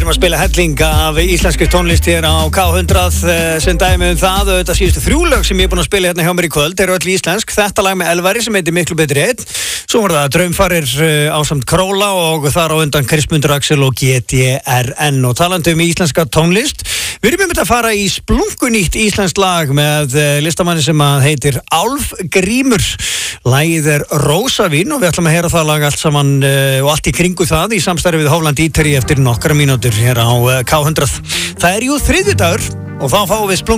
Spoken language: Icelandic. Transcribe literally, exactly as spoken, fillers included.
erum að spila helling af íslenski tónlist hér á K hundrað sem dæmi um það. Þetta síðustu þrjú lög sem ég er búin að spila hérna hjá mér í kvöld eru öll íslensk. Þetta lag með Elvari sem heitir Miklu betri einn. Svo var það Draumfarir ásamt Króla og þar á undan Kristmundur Axel og G D R N. Og talandi um íslenska tónlist, við erum um þetta að fara í splunkunýtt íslenskt lag með listamanni sem heitir Álfgrímur. Lagið er Rósavín og við ætlum að heyra það lag allt saman og allt í kringu það í samstarfi við Hóland Íteri eftir nokkra mínútur hér á K hundrað. Það er jú þriðjudagur og þá fáum við splunk